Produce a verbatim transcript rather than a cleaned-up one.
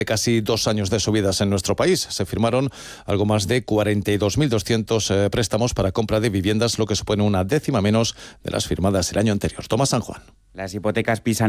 Casi dos años de subidas en nuestro país. Se firmaron algo más de cuarenta y dos mil doscientos eh, préstamos para compra de viviendas, lo que supone una décima menos de las firmadas el año anterior. Tomás San Juan. Las hipotecas pisan